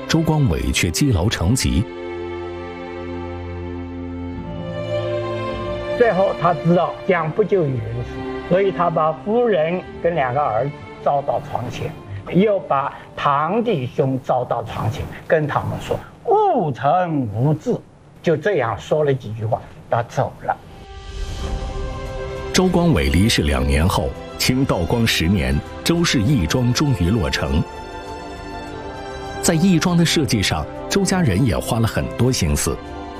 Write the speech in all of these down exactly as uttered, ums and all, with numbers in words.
周光伟却积劳成疾。 最后他知道将不救于人死，所以他把夫人跟两个儿子招到床前，又把堂弟兄招到床前，跟他们说勿成无志。就这样说了几句话，他走了。 周光伟离世两年后，清道光十年，周氏义庄终于落成。在义庄的设计上，周家人也花了很多心思。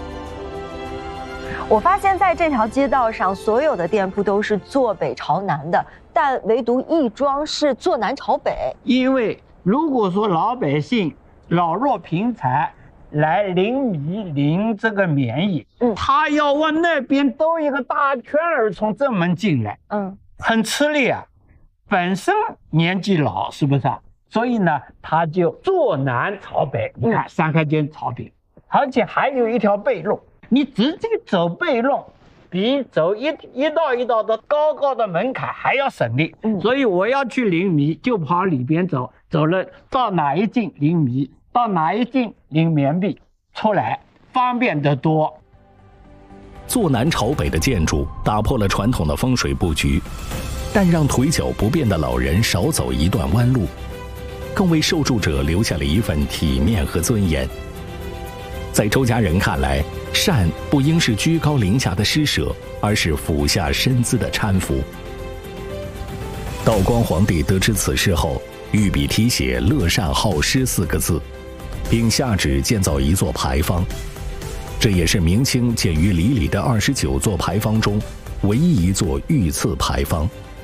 我发现在这条街道上，所有的店铺都是坐北朝南的，但唯独义庄是坐南朝北。 因为如果说老百姓老弱贫残来临米临这个棉衣，嗯，他要往那边兜一个大圈儿从正门进来，嗯，很吃力啊。本身年纪老，是不是啊？所以呢，他就坐南朝北。你看三开间朝北，而且还有一条背路。你直接走背路，比走一一道一道的高高的门槛还要省力。嗯，所以我要去临糜，就跑里边走，走了到哪一进临糜，到哪一进临棉被，出来方便得多。 坐南朝北的建筑打破了传统的风水布局，但让腿脚不便的老人少走一段弯路，更为受助者留下了一份体面和尊严。在周家人看来，善不应是居高临下的施舍，而是俯下身姿的搀扶。道光皇帝得知此事后，御笔题写“乐善好施”四个字，并下旨建造一座牌坊。这也是明清建于里里的二十九座牌坊中唯一一座御赐牌坊。